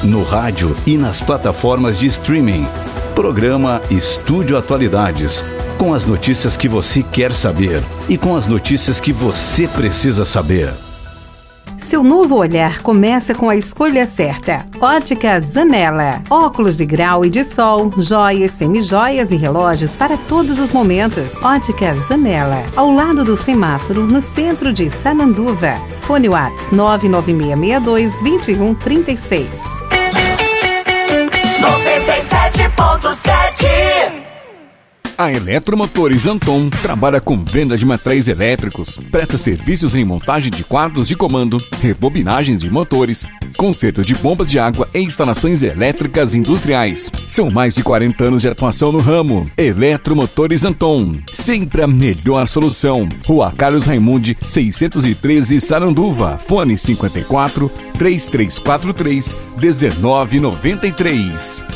no rádio e nas plataformas de streaming. Programa Estúdio Atualidades, com as notícias que você quer saber e com as notícias que você precisa saber. Seu novo olhar começa com a escolha certa. Ótica Zanella. Óculos de grau e de sol, joias, semijoias e relógios para todos os momentos. Ótica Zanella. Ao lado do semáforo, no centro de Sananduva. Fone WhatsApp 996622136. 97.7. A Eletromotores Anton trabalha com venda de materiais elétricos, presta serviços em montagem de quadros de comando, rebobinagens de motores, conserto de bombas de água e instalações elétricas industriais. São mais de 40 anos de atuação no ramo. Eletromotores Anton, sempre a melhor solução. Rua Carlos Raimundi, 613 Saranduva. Fone 54 3343 1993.